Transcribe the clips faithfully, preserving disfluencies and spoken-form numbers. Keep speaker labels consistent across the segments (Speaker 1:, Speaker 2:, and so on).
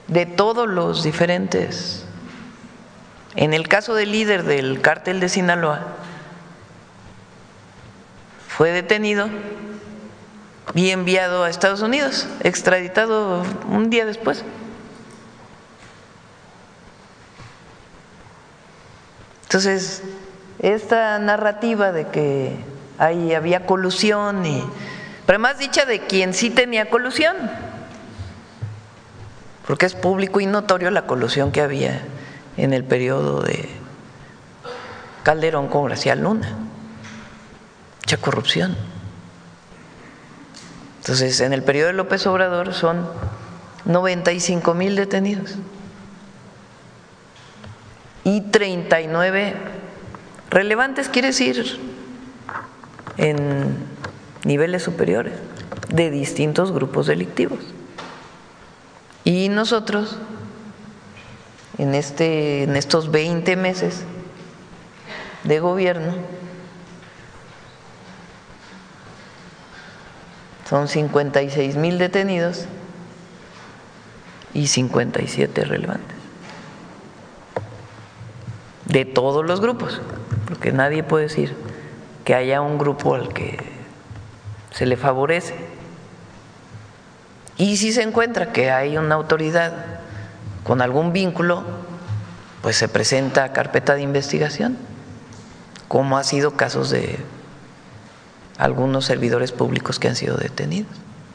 Speaker 1: de todos los diferentes. En el caso del líder del cártel de Sinaloa, fue detenido y enviado a Estados Unidos, extraditado un día después. Entonces, esta narrativa de que ahí había colusión, y, pero además dicha de quien sí tenía colusión, porque es público y notorio la colusión que había en el periodo de Calderón con García Luna, mucha corrupción. Entonces, en el periodo de López Obrador son noventa y cinco mil detenidos y treinta y nueve relevantes, quiere decir en niveles superiores, de distintos grupos delictivos. Y nosotros, en, este, en estos veinte meses de gobierno, son cincuenta y seis mil detenidos y cincuenta y siete relevantes, de todos los grupos, porque nadie puede decir que haya un grupo al que se le favorece. Y si se encuentra que hay una autoridad con algún vínculo, pues se presenta carpeta de investigación, como ha sido casos de algunos servidores públicos que han sido detenidos.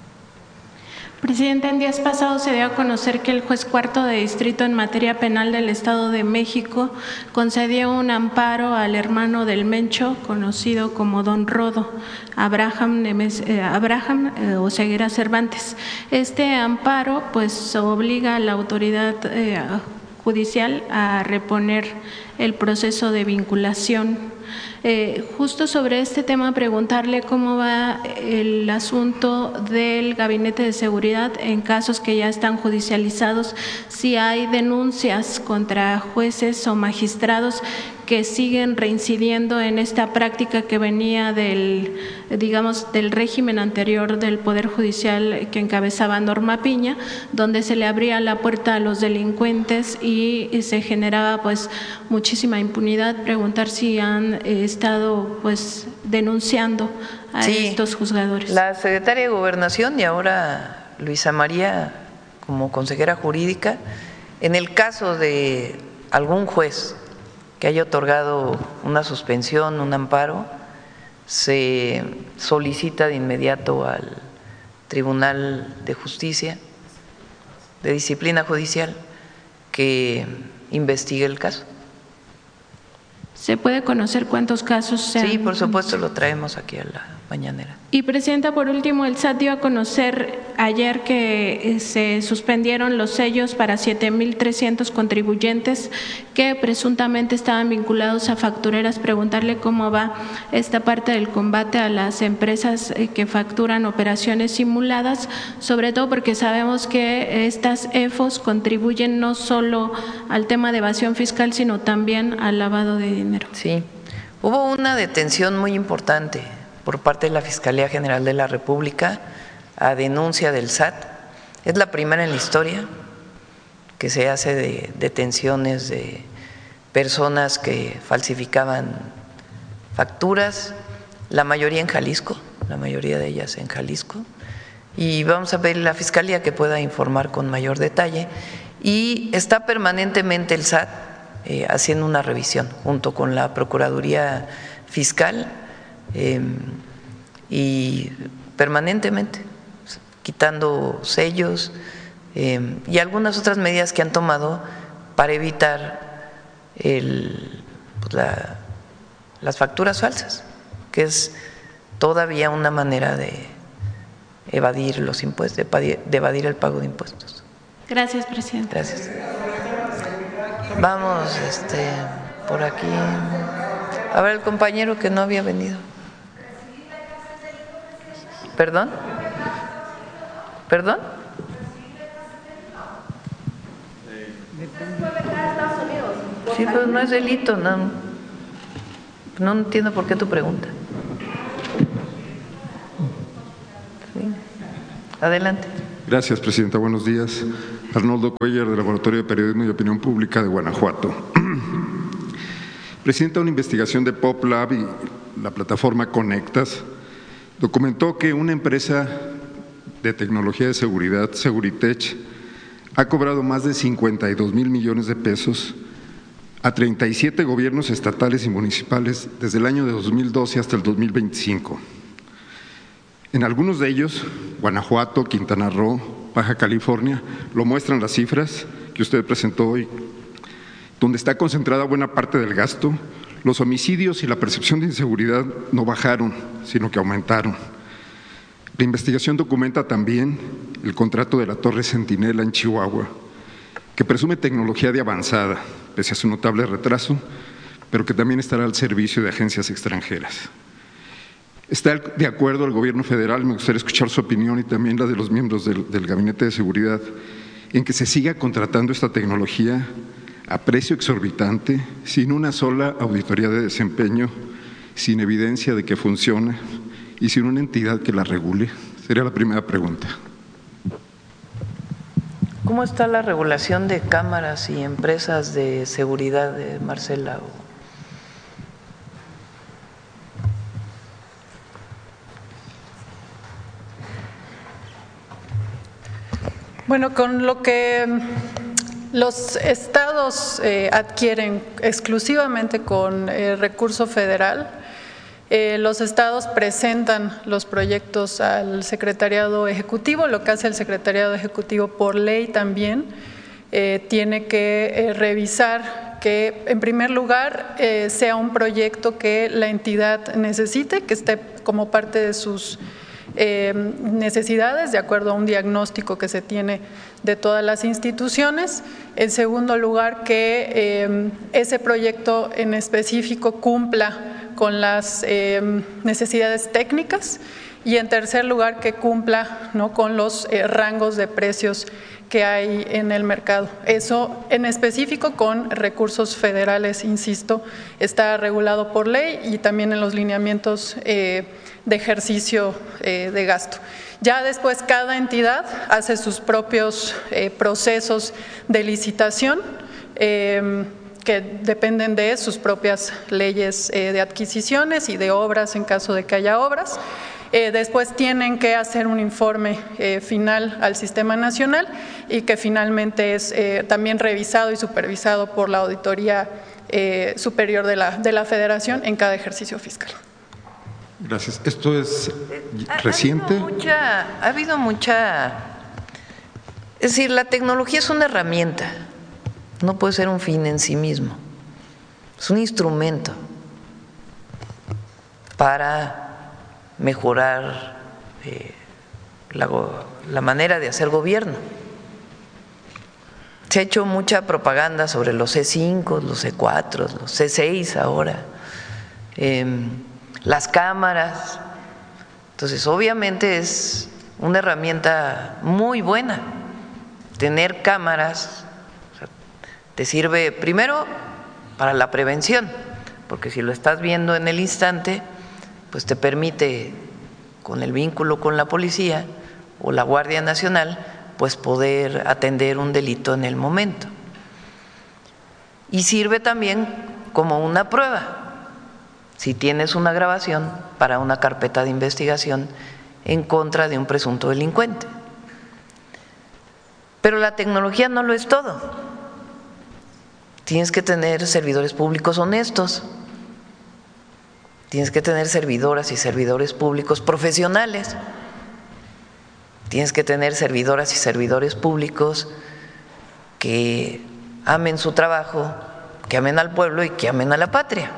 Speaker 2: Presidente, en días pasados se dio a conocer que el juez cuarto de distrito en materia penal del Estado de México concedió un amparo al hermano del Mencho, conocido como Don Rodo, Abraham, Nemes, eh, Abraham eh, Oseguera Cervantes. Este amparo pues obliga a la autoridad eh, judicial a reponer el proceso de vinculación. Eh, justo sobre este tema, preguntarle cómo va el asunto del Gabinete de Seguridad en casos que ya están judicializados, si hay denuncias contra jueces o magistrados que siguen reincidiendo en esta práctica que venía del, digamos, del régimen anterior del Poder Judicial que encabezaba Norma Piña, donde se le abría la puerta a los delincuentes y, y se generaba pues muchísima impunidad. Preguntar si han eh, estado pues denunciando a sí, estos juzgadores.
Speaker 1: La secretaria de Gobernación y ahora Luisa María como consejera jurídica, en el caso de algún juez que haya otorgado una suspensión, un amparo, se solicita de inmediato al Tribunal de Justicia, de Disciplina Judicial, que investigue el caso.
Speaker 2: ¿Se puede conocer cuántos casos se han?
Speaker 1: Sí, por supuesto, lo traemos aquí a la mañanera.
Speaker 2: Y Presidenta, por último, el S A T dio a conocer ayer que se suspendieron los sellos para siete mil trescientos contribuyentes que presuntamente estaban vinculados a factureras. Preguntarle cómo va esta parte del combate a las empresas que facturan operaciones simuladas, sobre todo porque sabemos que estas E F Os contribuyen no solo al tema de evasión fiscal, sino también al lavado de dinero.
Speaker 1: Sí, hubo una detención muy importante por parte de la Fiscalía General de la República a denuncia del S A T. Es la primera en la historia que se hace de detenciones de personas que falsificaban facturas, la mayoría en Jalisco, la mayoría de ellas en Jalisco, y vamos a pedirle a la Fiscalía que pueda informar con mayor detalle. Y está permanentemente el S A T eh, haciendo una revisión junto con la Procuraduría Fiscal eh, y permanentemente quitando sellos eh, y algunas otras medidas que han tomado para evitar el, pues la, las facturas falsas, que es todavía una manera de evadir los impuestos, de evadir, de evadir el pago de impuestos.
Speaker 2: Gracias, presidente.
Speaker 1: Gracias. Vamos, este, por aquí. A ver, el compañero que no había venido. ¿Perdón? ¿Perdón? Sí, pues no es delito, no. No entiendo por qué tu pregunta. Sí. Adelante.
Speaker 3: Gracias, presidenta. Buenos días. Arnoldo Cuellar, del Laboratorio de Periodismo y Opinión Pública de Guanajuato. Presidenta, una investigación de PopLab y la plataforma Conectas documentó que una empresa de tecnología de seguridad, Seguritech, ha cobrado más de cincuenta y dos mil millones de pesos a treinta y siete gobiernos estatales y municipales desde el año de dos mil doce hasta el dos mil veinticinco. En algunos de ellos, Guanajuato, Quintana Roo, Baja California, lo muestran las cifras que usted presentó hoy, donde está concentrada buena parte del gasto. Los homicidios y la percepción de inseguridad no bajaron, sino que aumentaron. La investigación documenta también el contrato de la Torre Centinela en Chihuahua, que presume tecnología de avanzada, pese a su notable retraso, pero que también estará al servicio de agencias extranjeras. ¿Está de acuerdo el Gobierno federal? Me gustaría escuchar su opinión y también la de los miembros del, del Gabinete de Seguridad, en que se siga contratando esta tecnología a precio exorbitante, sin una sola auditoría de desempeño, sin evidencia de que funcione y sin una entidad que la regule. Sería la primera pregunta.
Speaker 1: ¿Cómo está la regulación de cámaras y empresas de seguridad, Marcela?
Speaker 4: Bueno, con lo que los estados eh, adquieren exclusivamente con eh, recurso federal, eh, los estados presentan los proyectos al Secretariado Ejecutivo. Lo que hace el Secretariado Ejecutivo por ley también eh, tiene que eh, revisar que, en primer lugar, eh, sea un proyecto que la entidad necesite, que esté como parte de sus Eh, necesidades, de acuerdo a un diagnóstico que se tiene de todas las instituciones. En segundo lugar, que eh, ese proyecto en específico cumpla con las eh, necesidades técnicas, y en tercer lugar, que cumpla, ¿no?, con los eh, rangos de precios que hay en el mercado. Eso en específico con recursos federales, insisto, está regulado por ley y también en los lineamientos eh, de ejercicio eh, de gasto. Ya después cada entidad hace sus propios eh, procesos de licitación eh, que dependen de sus propias leyes eh, de adquisiciones y de obras en caso de que haya obras. Eh, después tienen que hacer un informe eh, final al Sistema Nacional y que finalmente es eh, también revisado y supervisado por la Auditoría eh, Superior de la, de la Federación en cada ejercicio fiscal.
Speaker 3: Gracias. ¿Esto es reciente?
Speaker 1: Ha habido mucha, ha habido mucha… Es decir, la tecnología es una herramienta, no puede ser un fin en sí mismo. Es un instrumento para mejorar eh, la, la manera de hacer gobierno. Se ha hecho mucha propaganda sobre los C cinco, los C cuatro, los C seis ahora, eh, las cámaras. Entonces, obviamente es una herramienta muy buena. Tener cámaras, o sea, te sirve primero para la prevención, porque si lo estás viendo en el instante, pues te permite, con el vínculo con la policía o la Guardia Nacional, pues poder atender un delito en el momento. Y sirve también como una prueba, si tienes una grabación para una carpeta de investigación en contra de un presunto delincuente. Pero la tecnología no lo es todo. Tienes que tener servidores públicos honestos. Tienes que tener servidoras y servidores públicos profesionales. Tienes que tener servidoras y servidores públicos que amen su trabajo, que amen al pueblo y que amen a la patria.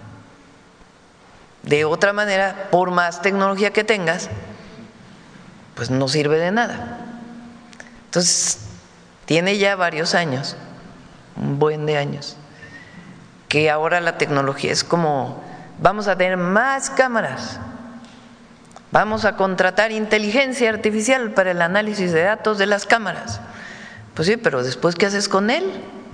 Speaker 1: De otra manera, por más tecnología que tengas, pues no sirve de nada. Entonces, tiene ya varios años, un buen de años, que ahora la tecnología es como… Vamos a tener más cámaras, vamos a contratar inteligencia artificial para el análisis de datos de las cámaras. Pues sí, pero después, ¿qué haces con él?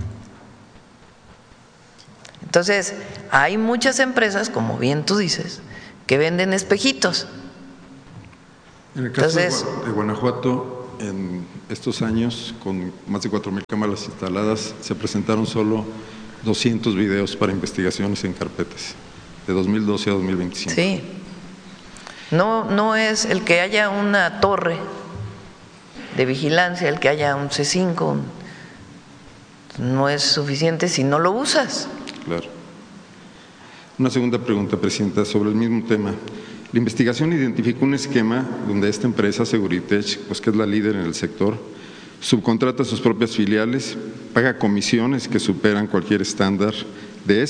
Speaker 1: Entonces, hay muchas empresas, como bien tú dices, que venden espejitos.
Speaker 3: En el caso
Speaker 1: Entonces,
Speaker 3: de Guanajuato, en estos años, con más de cuatro mil cámaras instaladas, se presentaron solo doscientos videos para investigaciones en carpetas, de dos mil doce a dos mil veinticinco.
Speaker 1: Sí. No, no es el que haya una torre de vigilancia, el que haya un C cinco, no es suficiente si no lo usas.
Speaker 3: Claro. Una segunda pregunta, Presidenta, sobre el mismo tema. La investigación identificó un esquema donde esta empresa, Seguritech, pues que es la líder en el sector, subcontrata sus propias filiales, paga comisiones que superan cualquier estándar de